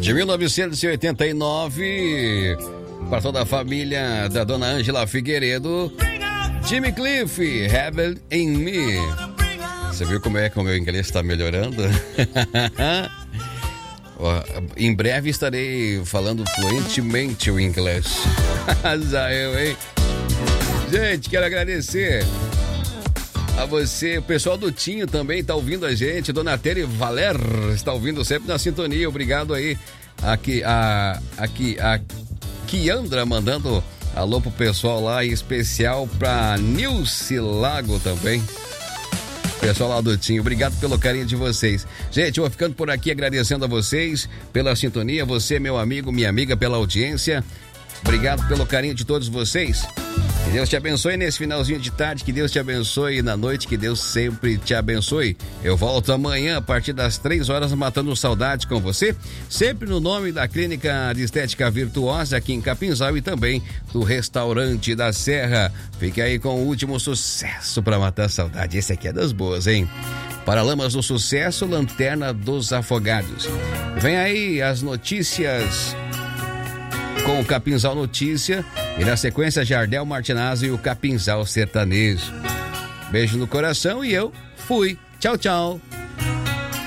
De 1989, para toda a família da dona Ângela Figueiredo, Jimmy Cliff, Rebel in Me. Você viu como é que o meu inglês está melhorando? Em breve estarei falando fluentemente o inglês. Eu, hein? Gente, quero agradecer a você, o pessoal do Tinho também está ouvindo a gente, Dona Tere Valer está ouvindo sempre na sintonia, obrigado aí. Aqui a Kiandra mandando alô pro pessoal lá, em especial pra Nilce Lago também. Pessoal lá do Tinho, obrigado pelo carinho de vocês. Gente, eu vou ficando por aqui agradecendo a vocês pela sintonia, você, meu amigo, minha amiga, pela audiência. Obrigado pelo carinho de todos vocês. Que Deus te abençoe nesse finalzinho de tarde, que Deus te abençoe na noite, que Deus sempre te abençoe. Eu volto amanhã a partir das 3 horas matando saudade com você, sempre no nome da Clínica de Estética Virtuosa aqui em Capinzal e também do Restaurante da Serra. Fique aí com o último sucesso para matar saudade. Esse aqui é das boas, hein? Paralamas do Sucesso, Lanterna dos Afogados. Vem aí as notícias com o Capinzal Notícia e na sequência Jardel Martinazzo e o Capinzal Sertanejo. Beijo no coração e eu fui. Tchau, tchau.